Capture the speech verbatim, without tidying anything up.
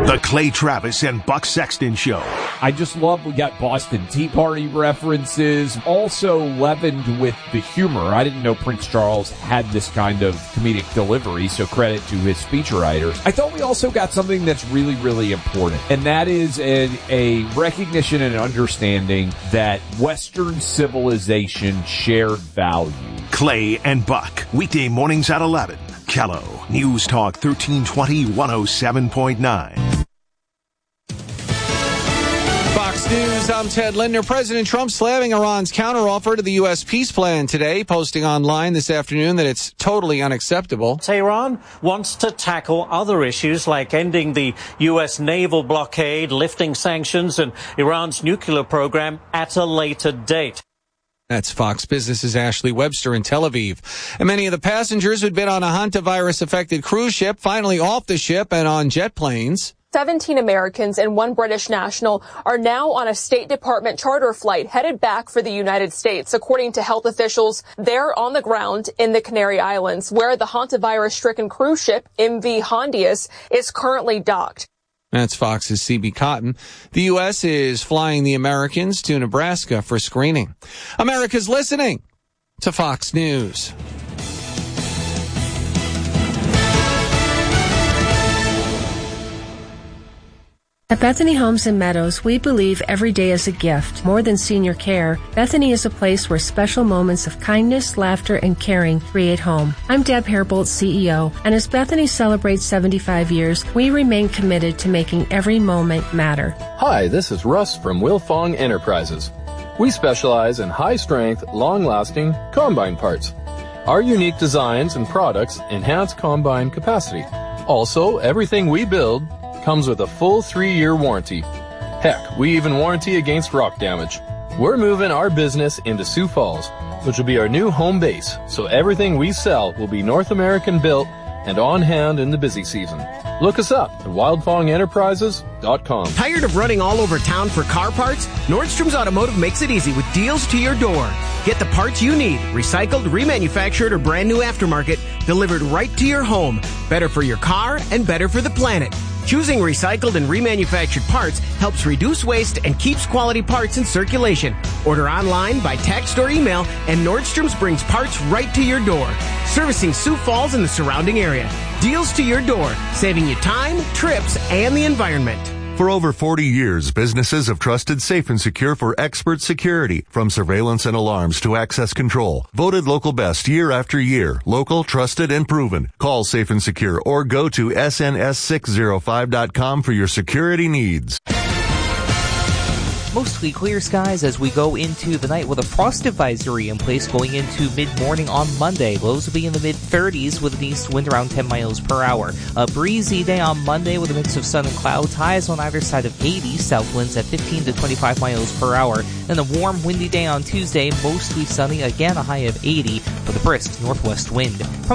The Clay Travis and Buck Sexton Show. I just love we got Boston Tea Party references, also leavened with the humor. I didn't know Prince Charles had this kind of comedic delivery, so credit to his speechwriters. I thought we also got something that's really, really important, and that is a, a recognition and understanding that Western civilization shared value. Clay and Buck, weekday mornings at eleven. Kello, News Talk thirteen twenty, one oh seven point nine. Fox News, I'm Ted Linder. President Trump slamming Iran's counteroffer to the U S peace plan today, posting online this afternoon that it's totally unacceptable. Tehran wants to tackle other issues like ending the U S naval blockade, lifting sanctions, and Iran's nuclear program at a later date. That's Fox Business's Ashley Webster in Tel Aviv. And many of the passengers who'd been on a hantavirus-affected cruise ship finally off the ship and on jet planes. seventeen Americans and one British national are now on a State Department charter flight headed back for the United States, according to health officials there on the ground in the Canary Islands, where the hantavirus-stricken cruise ship M V Hondius is currently docked. That's Fox's C B Cotton. The U S is flying the Americans to Nebraska for screening. America's listening to Fox News. At Bethany Homes and Meadows, we believe every day is a gift. More than senior care, Bethany is a place where special moments of kindness, laughter, and caring create home. I'm Deb Hairbolt, C E O, and as Bethany celebrates seventy-five years, we remain committed to making every moment matter. Hi, this is Russ from Wilfong Enterprises. We specialize in high-strength, long-lasting combine parts. Our unique designs and products enhance combine capacity. Also, everything we build comes with a full three-year warranty. Heck, we even warranty against rock damage. We're moving our business into Sioux Falls, which will be our new home base, so everything we sell will be North American built and on hand in the busy season. Look us up at wildfong enterprises dot com. Tired of running all over town for car parts? Nordstrom's Automotive makes it easy with deals to your door. Get the parts you need, recycled, remanufactured, or brand new aftermarket, delivered right to your home. Better for your car and better for the planet. Choosing recycled and remanufactured parts helps reduce waste and keeps quality parts in circulation. Order online, by text, or email, and Nordstrom's brings parts right to your door. Servicing Sioux Falls and the surrounding area. Deals to your door, saving you time, trips, and the environment. For over forty years, businesses have trusted Safe and Secure for expert security, from surveillance and alarms to access control. Voted local best year after year. Local, trusted, and proven. Call Safe and Secure or go to S N S six oh five dot com for your security needs. Mostly clear skies as we go into the night with a frost advisory in place going into mid-morning on Monday. Lows will be in the mid-thirties with an east wind around ten miles per hour. A breezy day on Monday with a mix of sun and clouds. Highs on either side of eighty. South winds at fifteen to twenty-five miles per hour. And a warm, windy day on Tuesday. Mostly sunny. Again, a high of eighty with a brisk northwest wind. From